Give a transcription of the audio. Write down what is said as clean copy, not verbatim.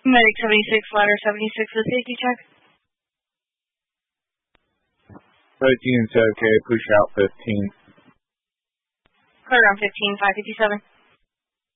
Medic 76, ladder 76 for the safety check. 13 is okay, push out 15. Clear on 15, 557.